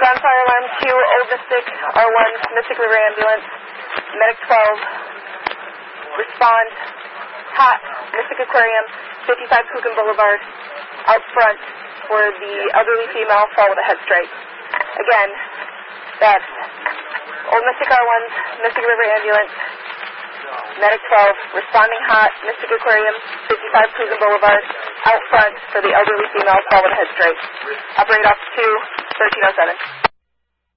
Ground fire alarm 2, Old Mystic, R1, Mystic River Ambulance, Medic 12, respond, hot, Mystic Aquarium, 55 Coogan Boulevard, out front for the elderly female, fall with a head strike. Again, that's Old Mystic R1, Mystic River Ambulance, Medic 12, responding hot, Mystic Aquarium, 55 Coogan Boulevard, out front for the elderly female, fall with a head strike. Operate off to 1307.